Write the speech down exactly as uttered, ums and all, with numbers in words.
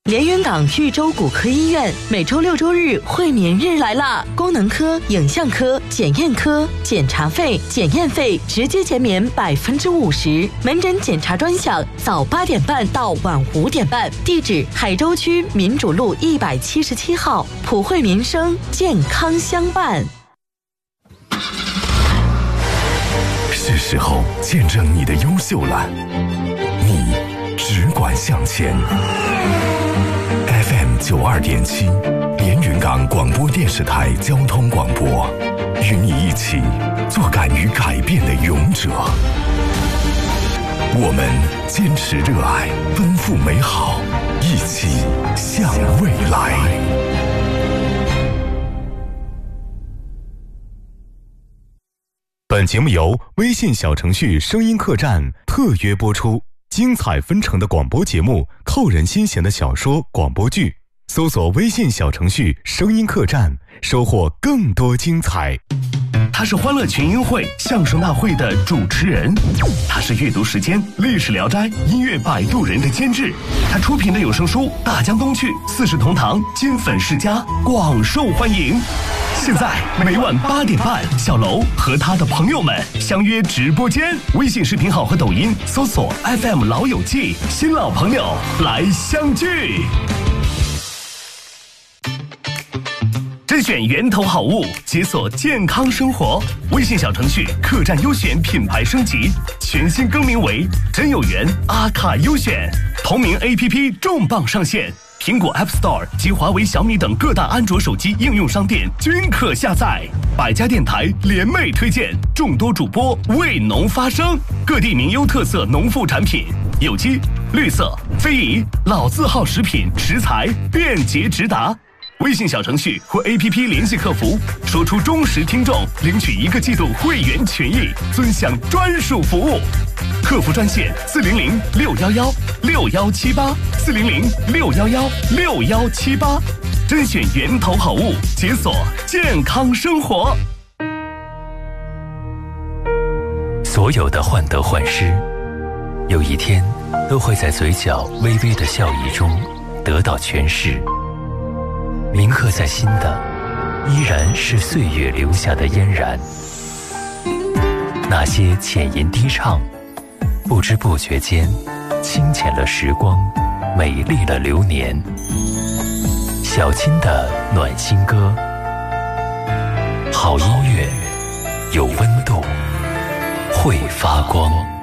连云港豫州骨科医院每周六周日惠民日来啦！功能科、影像科、检验科检查费、检验费直接减免百分之五十，门诊检查专享，早八点半到晚五点半。地址：海州区民主路一百七十七号，普惠民生，健康相伴。 是时候见证你的优秀了，你只管向前。F M 九二点七，连云港广播电视台交通广播，与你一起做敢于改变的勇者。我们坚持热爱，奔赴美好，一起向未来。本节目由微信小程序声音客栈特约播出，精彩纷呈的广播节目，扣人心弦的小说广播剧，搜索微信小程序声音客栈，收获更多精彩。 他是欢乐群英会相声大会的主持人，他是阅读时间历史聊斋音乐摆渡人的监制，他出品的有声书《大江东去》四世同堂金粉世家广受欢迎。现在每晚八点半，小楼和他的朋友们相约直播间，微信视频号和抖音搜索 F M 老友记，新老朋友来相聚。甄选源头好物，解锁健康生活。微信小程序客栈优选品牌升级，全新更名为真有缘阿卡优选。同名 A P P 重磅上线，苹果 App Store 及华为、小米等各大安卓手机应用商店均可下载。百家电台联袂推荐，众多主播为农发声，各地名优特色农副产品，有机、绿色、非遗、老字号食品食材便捷直达。微信小程序或 A P P 联系客服，说出忠实听众领取一个季度会员权益，尊享专属服务。客服专线四零零六幺幺六幺七八四零零六幺幺六幺七八，甄选源头好物，解锁健康生活。 所有的患得患失，有一天都会在嘴角微微的笑意中得到诠释。铭刻在心的，依然是岁月留下的嫣然。那些浅吟低唱，不知不觉间，清浅了时光，美丽了流年。小青的暖心歌，好音乐，有温度，会发光。